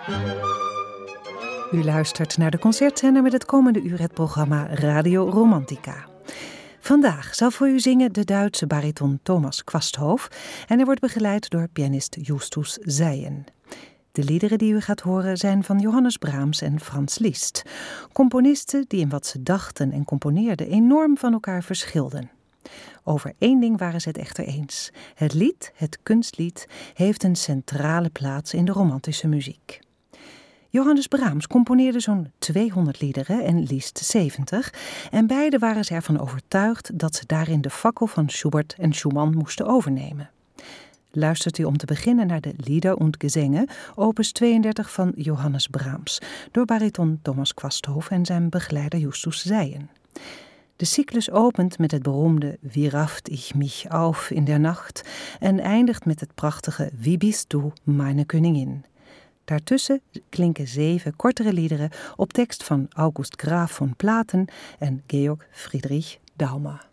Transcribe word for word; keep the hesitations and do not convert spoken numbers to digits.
U luistert naar de Concertzender met het komende uur het programma Radio Romantica. Vandaag zal voor u zingen de Duitse bariton Thomas Quasthoff en hij wordt begeleid door pianist Justus Seyen. De liederen die u gaat horen zijn van Johannes Brahms en Franz Liszt, componisten die in wat ze dachten en componeerden enorm van elkaar verschilden. Over één ding waren ze het echter eens. Het lied, het kunstlied, heeft een centrale plaats in de romantische muziek. Johannes Brahms componeerde zo'n tweehonderd liederen en Liszt zeventig en beide waren ze ervan overtuigd dat ze daarin de fakkel van Schubert en Schumann moesten overnemen. Luistert u om te beginnen naar de Lieder und Gesänge, opus tweeëndertig van Johannes Brahms, door bariton Thomas Quasthoff en zijn begeleider Justus Seyen. De cyclus opent met het beroemde Wie rafft ich mich auf in der Nacht en eindigt met het prachtige Wie bist du, meine Königin. Daartussen klinken zeven kortere liederen op tekst van August Graf von Platen en Georg Friedrich Daumer.